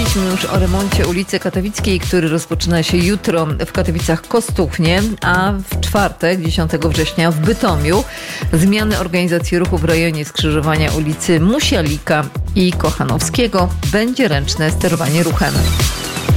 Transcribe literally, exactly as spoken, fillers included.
Mówiliśmy już o remoncie ulicy Katowickiej, który rozpoczyna się jutro w Katowicach-Kostuchnie, a w czwartek, dziesiątego września w Bytomiu zmiany organizacji ruchu w rejonie skrzyżowania ulicy Musialika i Kochanowskiego będzie ręczne sterowanie ruchem.